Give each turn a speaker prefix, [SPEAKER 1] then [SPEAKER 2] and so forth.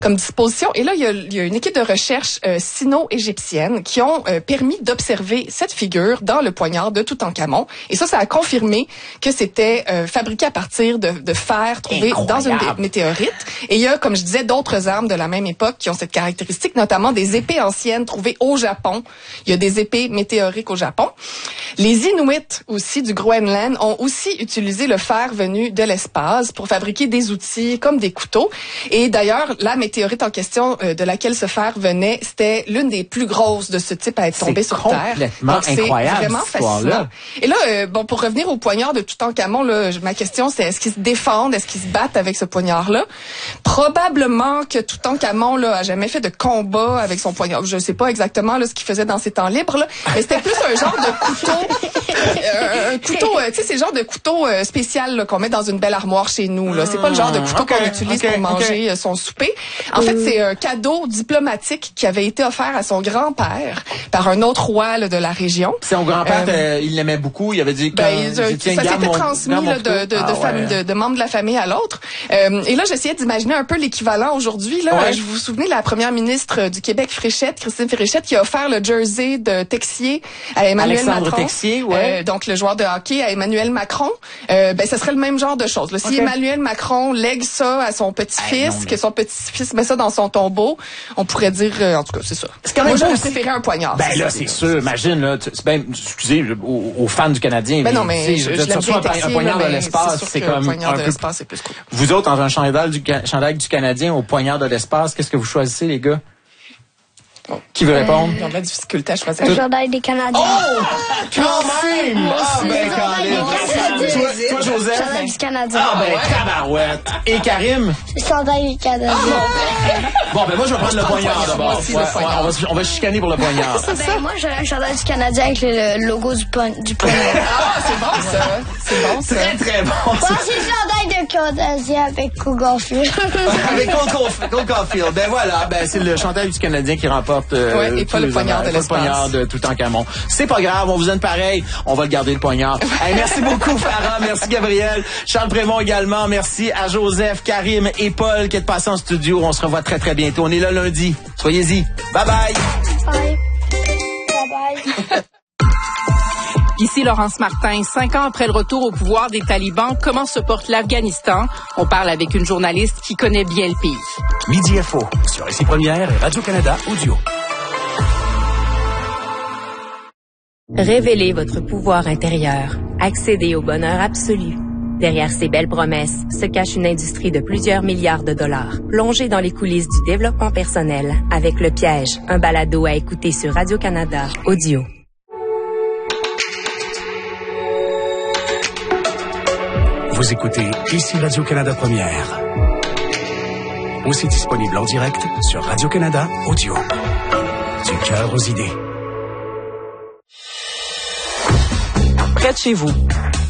[SPEAKER 1] comme disposition. Et là, il y a une équipe de recherche sino-égyptienne qui ont permis d'observer cette figure dans le poignard de Toutankhamon. Et ça a confirmé que c'était fabriqué à partir de fer trouvé dans une météorite. Et il y a, comme je disais, d'autres armes de la même époque qui ont cette caractéristique, notamment des épées anciennes trouvées au Japon. Il y a des épées météoriques au Japon. Les Inuits aussi du Groenland ont aussi utilisé le fer venu de l'espace pour fabriquer des outils comme des couteaux. Et d'ailleurs, la météorite en question de laquelle ce fer venait, c'était l'une des plus grosses de ce type à être tombée sur Terre.
[SPEAKER 2] Donc,
[SPEAKER 1] c'est vraiment fascinant. Et là, pour revenir au poignard de Toutankhamon, là, ma question c'est est-ce qu'ils se défendent, est-ce qu'ils se battent avec ce poignard-là? Probablement que Toutankhamon là a jamais fait de combat avec son poignard. Je sais pas exactement là ce qu'il faisait dans ses temps libres là, mais c'était plus un genre de couteau, un couteau, tu sais, c'est le genre de couteau spécial là, qu'on met dans une belle armoire chez nous là. C'est pas le genre de couteau qu'on utilise pour manger son souper. En fait, c'est un cadeau diplomatique qui avait été offert à son grand-père par un autre roi là, de la région.
[SPEAKER 2] Son grand-père, il l'aimait beaucoup. Il avait dit que
[SPEAKER 1] ça s'était transmis là, de membres de la famille à l'autre. Et là, j'essayais d'imaginer un peu l'équivalent aujourd'hui. Là, je vous souvenez de la première ministre du Québec, Christine Fréchette, qui a offert le jersey de Texier à Emmanuel Macron.
[SPEAKER 2] Texier,
[SPEAKER 1] donc le joueur de hockey à Emmanuel Macron. Ça serait le même genre de chose. Là. Si Emmanuel Macron lègue ça à son petit-fils, que son petit-fils met ça dans son tombeau, on pourrait dire, en tout cas, c'est ça. Moi, j'aurais préféré un poignard.
[SPEAKER 2] Ben là, c'est sûr. Imagine, là, excusez, aux fans du Canadien.
[SPEAKER 1] Ben non, mais je
[SPEAKER 2] un poignard de l'espace, c'est comme
[SPEAKER 1] un peu... c'est plus cool.
[SPEAKER 2] Vous autres, dans un chandail du Canadien au poignard de l'espace, qu'est-ce que vous choisissez, les gars? Qui veut répondre?
[SPEAKER 1] Ils ont de la difficulté à choisir.
[SPEAKER 3] Le chandail des Canadiens.
[SPEAKER 2] Oh! Quand même! Toi, Joseph?
[SPEAKER 3] Le chandail du Canadien.
[SPEAKER 2] Tabarouette. Et Karim?
[SPEAKER 3] Le chandail du Canadien.
[SPEAKER 2] Bon, moi, je vais prendre le poignard d'abord. On va chicaner pour le poignard.
[SPEAKER 3] Moi, j'ai un chandail du Canadien avec le logo du poignard.
[SPEAKER 1] C'est bon, ça. C'est bon, ça.
[SPEAKER 2] Très, très bon.
[SPEAKER 3] Moi, j'ai le chandail de Canadien avec Cole Caulfield.
[SPEAKER 2] Avec Cole Caulfield. Ben voilà, c'est le chandail du Canadien qui remporte
[SPEAKER 1] et pas le poignard de l'espace.
[SPEAKER 2] Pas le poignard de Toutankhamon. C'est pas grave, on vous aime pareil. On va le garder, le poignard. Hey, merci beaucoup, Farah. Merci, Gabriel. Charles Prémont également. Merci à Joseph, Karim et Paul qui est passé en studio. On se revoit très, très bientôt. On est là lundi. Soyez-y. Bye-bye.
[SPEAKER 3] Bye. Bye-bye.
[SPEAKER 4] Ici Laurence Martin. 5 ans après le retour au pouvoir des talibans, comment se porte l'Afghanistan? On parle avec une journaliste qui connaît bien le pays.
[SPEAKER 5] Midi Info sur Ici Première et Radio-Canada Audio.
[SPEAKER 6] Révélez votre pouvoir intérieur. Accédez au bonheur absolu. Derrière ces belles promesses se cache une industrie de plusieurs milliards de dollars. Plongez dans les coulisses du développement personnel avec Le Piège, un balado à écouter sur Radio-Canada Audio.
[SPEAKER 5] Vous écoutez Ici Radio-Canada Première. Aussi disponible en direct sur Radio-Canada Audio. Du cœur aux idées.
[SPEAKER 4] Près de chez vous,